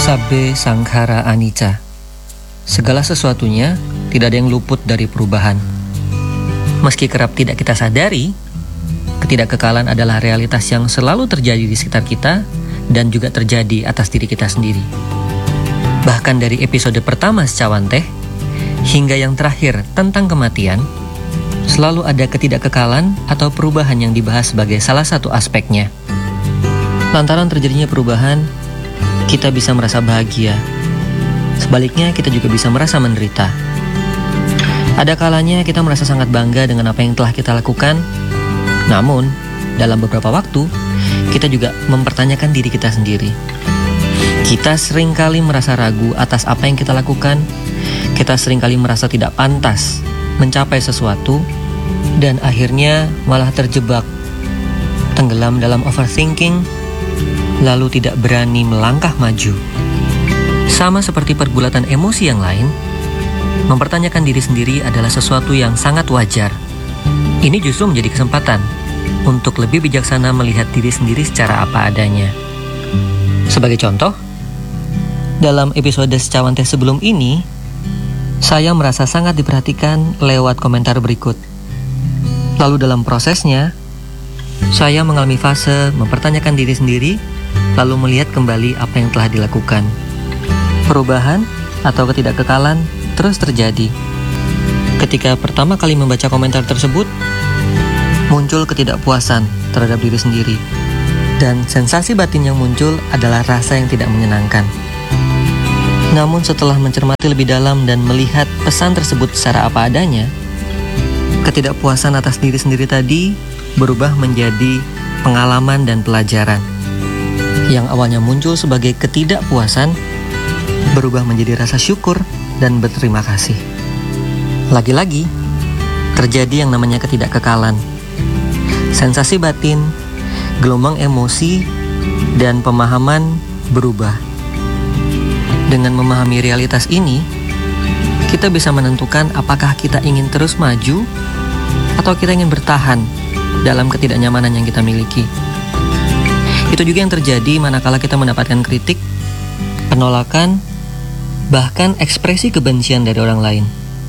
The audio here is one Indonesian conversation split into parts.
Sabbe Sankhara Anicca. Segala sesuatunya tidak ada yang luput dari perubahan. Meski kerap tidak kita sadari, ketidakkekalan adalah realitas yang selalu terjadi di sekitar kita dan juga terjadi atas diri kita sendiri. Bahkan dari episode pertama Secawanteh hingga yang terakhir tentang kematian, selalu ada ketidakkekalan atau perubahan yang dibahas sebagai salah satu aspeknya. Lantaran terjadinya perubahan, kita bisa merasa bahagia. Sebaliknya, kita juga bisa merasa menderita. Ada kalanya kita merasa sangat bangga dengan apa yang telah kita lakukan. Namun, dalam beberapa waktu, kita juga mempertanyakan diri kita sendiri. Kita seringkali merasa ragu atas apa yang kita lakukan. Kita seringkali merasa tidak pantas mencapai sesuatu, dan akhirnya malah terjebak, tenggelam dalam overthinking, lalu tidak berani melangkah maju. Sama seperti pergulatan emosi yang lain, mempertanyakan diri sendiri adalah sesuatu yang sangat wajar. Ini justru menjadi kesempatan untuk lebih bijaksana melihat diri sendiri secara apa adanya. Sebagai contoh, dalam episode Secawanteh sebelum ini, saya merasa sangat diperhatikan lewat komentar berikut. Lalu dalam prosesnya, saya mengalami fase mempertanyakan diri sendiri, lalu melihat kembali apa yang telah dilakukan. Perubahan atau ketidakkekalan terus terjadi. Ketika pertama kali membaca komentar tersebut, muncul ketidakpuasan terhadap diri sendiri. Dan sensasi batin yang muncul adalah rasa yang tidak menyenangkan. Namun setelah mencermati lebih dalam dan melihat pesan tersebut secara apa adanya, ketidakpuasan atas diri sendiri tadi berubah menjadi pengalaman dan pelajaran. Yang awalnya muncul sebagai ketidakpuasan berubah menjadi rasa syukur dan berterima kasih. Lagi-lagi, terjadi yang namanya ketidakkekalan. Sensasi batin, gelombang emosi, dan pemahaman berubah. Dengan memahami realitas ini, kita bisa menentukan apakah kita ingin terus maju atau kita ingin bertahan dalam ketidaknyamanan yang kita miliki. Itu juga yang terjadi manakala kita mendapatkan kritik, penolakan, bahkan ekspresi kebencian dari orang lain.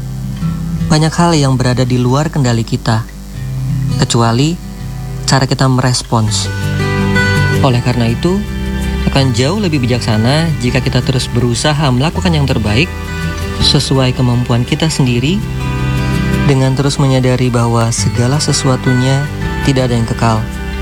Banyak hal yang berada di luar kendali kita, kecuali cara kita merespons. Oleh karena itu, akan jauh lebih bijaksana jika kita terus berusaha melakukan yang terbaik sesuai kemampuan kita sendiri, dengan terus menyadari bahwa segala sesuatunya tidak ada yang kekal.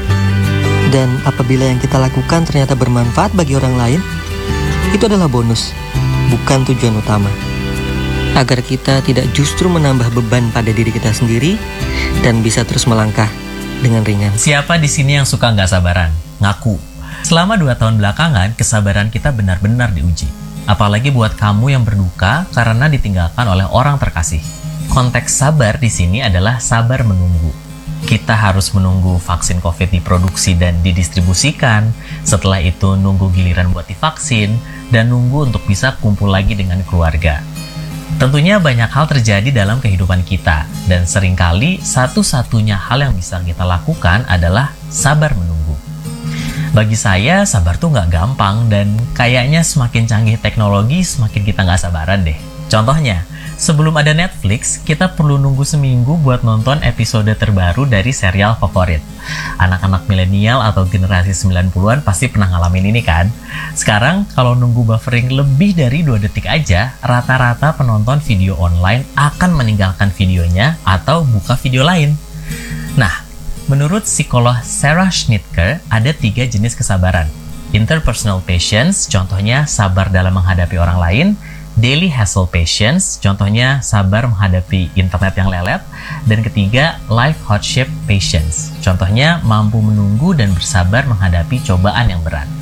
Dan apabila yang kita lakukan ternyata bermanfaat bagi orang lain, itu adalah bonus, bukan tujuan utama. Agar kita tidak justru menambah beban pada diri kita sendiri dan bisa terus melangkah dengan ringan. Siapa di sini yang suka nggak sabaran? Ngaku. Selama 2 tahun belakangan, kesabaran kita benar-benar diuji. Apalagi buat kamu yang berduka karena ditinggalkan oleh orang terkasih. Konteks sabar di sini adalah sabar menunggu. Kita harus menunggu vaksin COVID diproduksi dan didistribusikan, setelah itu nunggu giliran buat divaksin, dan nunggu untuk bisa kumpul lagi dengan keluarga. Tentunya banyak hal terjadi dalam kehidupan kita, dan seringkali satu-satunya hal yang bisa kita lakukan adalah sabar menunggu. Bagi saya, sabar tuh nggak gampang, dan kayaknya semakin canggih teknologi, semakin kita nggak sabaran deh. Contohnya, sebelum ada Netflix, kita perlu nunggu seminggu buat nonton episode terbaru dari serial favorit. Anak-anak milenial atau generasi 90-an pasti pernah ngalamin ini kan? Sekarang, kalau nunggu buffering lebih dari 2 detik aja, rata-rata penonton video online akan meninggalkan videonya atau buka video lain. Nah, menurut psikolog Sarah Schnitker, ada 3 jenis kesabaran. Interpersonal patience, contohnya sabar dalam menghadapi orang lain. Daily hassle patience, contohnya sabar menghadapi internet yang lelet. Dan ketiga, life hardship patience, contohnya mampu menunggu dan bersabar menghadapi cobaan yang berat.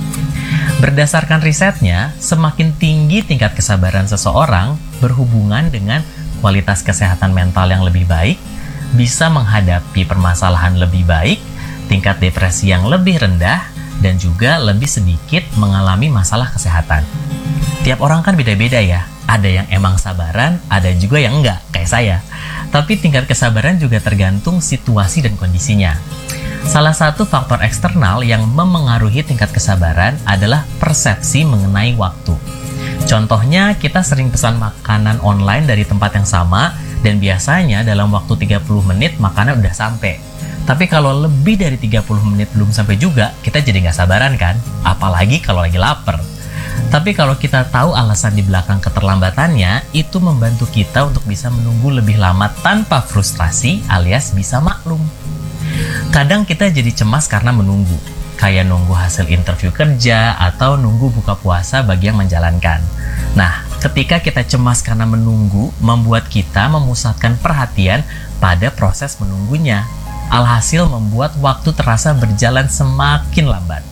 Berdasarkan risetnya, semakin tinggi tingkat kesabaran seseorang berhubungan dengan kualitas kesehatan mental yang lebih baik, bisa menghadapi permasalahan lebih baik, tingkat depresi yang lebih rendah, dan juga lebih sedikit mengalami masalah kesehatan. Tiap orang kan beda-beda ya, ada yang emang sabaran, ada juga yang enggak, kayak saya. Tapi tingkat kesabaran juga tergantung situasi dan kondisinya. Salah satu faktor eksternal yang memengaruhi tingkat kesabaran adalah persepsi mengenai waktu. Contohnya, kita sering pesan makanan online dari tempat yang sama, dan biasanya dalam waktu 30 menit makanan udah sampai. Tapi kalau lebih dari 30 menit belum sampai juga, kita jadi nggak sabaran kan? Apalagi kalau lagi lapar. Tapi kalau kita tahu alasan di belakang keterlambatannya, itu membantu kita untuk bisa menunggu lebih lama tanpa frustrasi alias bisa maklum. Kadang kita jadi cemas karena menunggu, kayak nunggu hasil interview kerja atau nunggu buka puasa bagi yang menjalankan. Nah, ketika kita cemas karena menunggu, membuat kita memusatkan perhatian pada proses menunggunya. Alhasil membuat waktu terasa berjalan semakin lambat.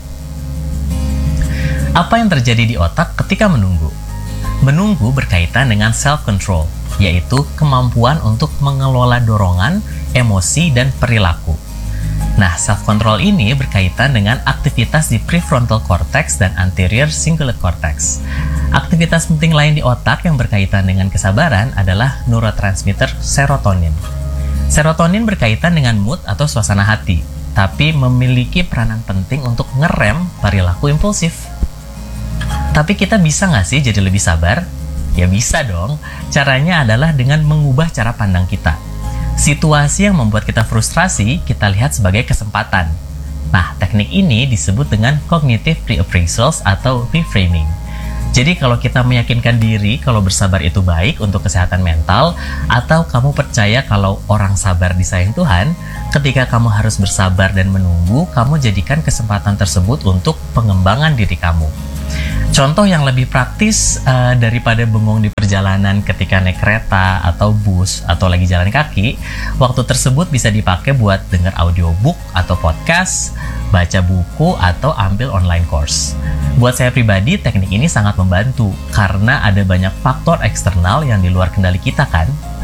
Apa yang terjadi di otak ketika menunggu? Menunggu berkaitan dengan self-control, yaitu kemampuan untuk mengelola dorongan, emosi, dan perilaku. Nah, self-control ini berkaitan dengan aktivitas di prefrontal cortex dan anterior cingulate cortex. Aktivitas penting lain di otak yang berkaitan dengan kesabaran adalah neurotransmitter serotonin. Serotonin berkaitan dengan mood atau suasana hati, tapi memiliki peranan penting untuk ngerem perilaku impulsif. Tapi kita bisa nggak sih jadi lebih sabar? Ya bisa dong. Caranya adalah dengan mengubah cara pandang kita. Situasi yang membuat kita frustrasi, kita lihat sebagai kesempatan. Nah, teknik ini disebut dengan cognitive reappraisals atau reframing. Jadi kalau kita meyakinkan diri kalau bersabar itu baik untuk kesehatan mental, atau kamu percaya kalau orang sabar disayang Tuhan, ketika kamu harus bersabar dan menunggu, kamu jadikan kesempatan tersebut untuk pengembangan diri kamu. Contoh yang lebih praktis daripada bengong di perjalanan ketika naik kereta atau bus atau lagi jalan kaki, waktu tersebut bisa dipakai buat denger audiobook atau podcast, baca buku, atau ambil online course. Buat saya pribadi, teknik ini sangat membantu karena ada banyak faktor eksternal yang di luar kendali kita kan.